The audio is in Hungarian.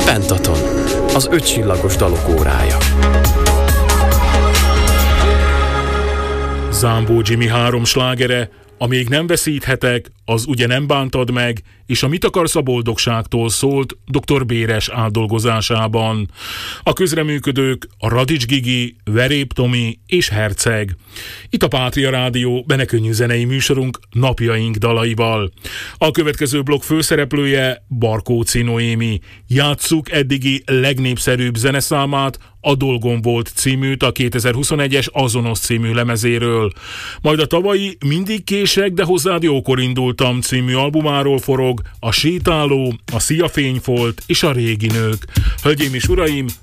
Pentaton, az 5 csillagos dalok órája. Zámbó Jimmy 3 slágere, a Még nem veszíthetek, az Ugye nem bántad meg, és a Mit akarsz a boldogságtól szólt dr. Béres átdolgozásában. A közreműködők a Radics Gigi, Verép Tomi és Herceg. Itt a Pátria Rádió benekönnyű zenei műsorunk napjaink dalaival. A következő blokk főszereplője Barkóczy Noémi. Játsszuk eddigi legnépszerűbb zeneszámát, A dolgom volt címűt, a 2021-es Azonos című lemezéről. Majd a tavalyi Mindig kések, de hozzád jókor indultam című albumáról forog a Sétáló, a Szia fényfolt és a Régi nők. Hölgyeim és uraim,